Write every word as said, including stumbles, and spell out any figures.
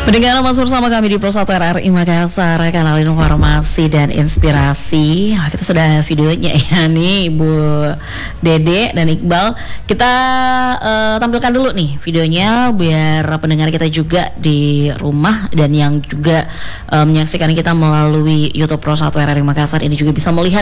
Mendengar masih bersama kami di Pro satu R R I Makassar, kanal informasi dan inspirasi. Nah, kita sudah videonya ya nih Bu Dede dan Iqbal. Kita uh, tampilkan dulu nih videonya biar pendengar kita juga di rumah dan yang juga uh, menyaksikan kita melalui YouTube Pro satu R R I Makassar ini juga bisa melihat